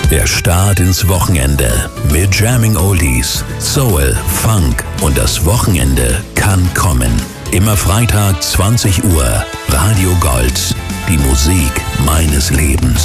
Der Start ins Wochenende mit Jamming Oldies, Soul, Funk und das Wochenende kann kommen. Immer Freitag 20 Uhr, Radio Gold, die Musik meines Lebens.